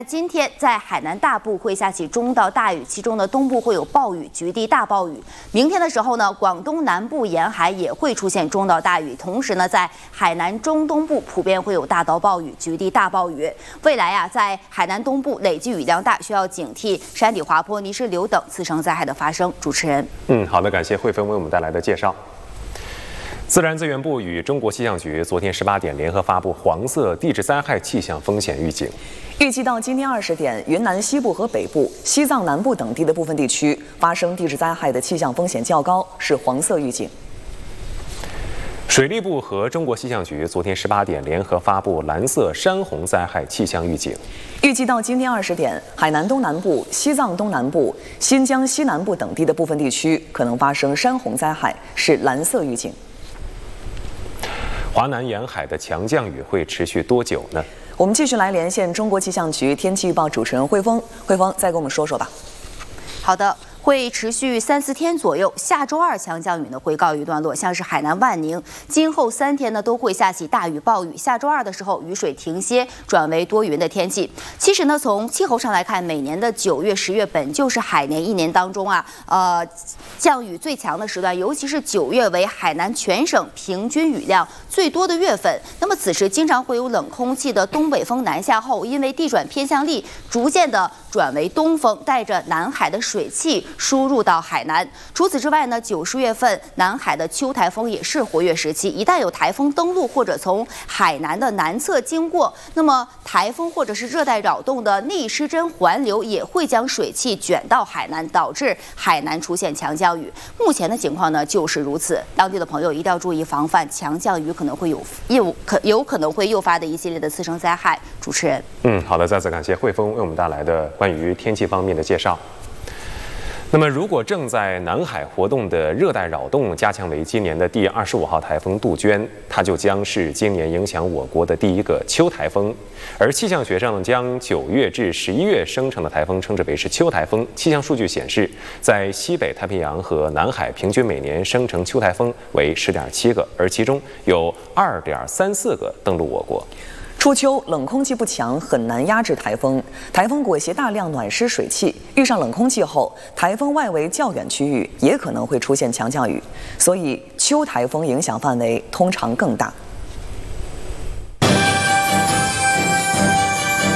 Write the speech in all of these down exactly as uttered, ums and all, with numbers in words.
今天在海南大部会下起中到大雨，其中呢东部会有暴雨，局地大暴雨。明天的时候呢，广东南部沿海也会出现中到大雨，同时呢，在海南中东部普遍会有大到暴雨，局地大暴雨。未来啊，在海南东部累计雨量大，需要警惕山体滑坡、泥石流等次生灾害的发生。主持人， 嗯，好的，感谢慧芬为我们带来的介绍。 自然资源部与中国气象局昨天十八点联合发布黄色地质灾害气象风险预警。 预计到今天二十点，云南西部和北部、西藏南部等地的部分地区发生地质灾害的气象风险较高，是黄色预警。 水利部和中国气象局昨天十八点联合发布蓝色山洪灾害气象预警。 预计到今天二十点，海南东南部、西藏东南部、新疆西南部等地的部分地区可能发生山洪灾害，是蓝色预警。 华南沿海的强降雨会持续多久呢？ 我们继续来连线中国气象局天气预报主持人汇丰，汇丰再给我们说说吧。 好的。 会持续三四天左右，下周二强降雨呢会告一段落，像是海南万宁，今后三天呢都会下起大雨暴雨。下周二的时候，雨水停歇，转为多云的天气。其实呢，从气候上来看，每年的九月、十月本就是海年一年当中啊，呃，降雨最强的时段，尤其是九月为海南全省平均雨量最多的月份。那么此时经常会有冷空气的东北风南下后，因为地转偏向力逐渐的转为东风，带着南海的水汽 输入到海南。除此之外呢，九十月份南海的秋台风也是活跃时期。一旦有台风登陆或者从海南的南侧经过，那么台风或者是热带扰动的逆时针环流也会将水汽卷到海南，导致海南出现强降雨。目前的情况呢就是如此，当地的朋友一定要注意防范强降雨可能会有有可有可能会诱发的一系列的次生灾害。主持人， 嗯，好的，再次感谢汇丰为我们带来的关于天气方面的介绍。 那么，如果正在南海活动的热带扰动加强为今年的第二十五号台风杜鹃，它就将是今年影响我国的第一个秋台风。而气象学上将九月至十一月生成的台风称之为是秋台风。气象数据显示，在西北太平洋和南海平均每年生成秋台风为十点七个，而其中有二点三四个登陆我国。 初秋冷空气不强，很难压制台风。台风裹挟大量暖湿水汽，遇上冷空气后，台风外围较远区域也可能会出现强降雨，所以秋台风影响范围通常更大。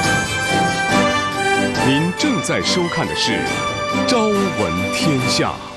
您正在收看的是《朝闻天下》。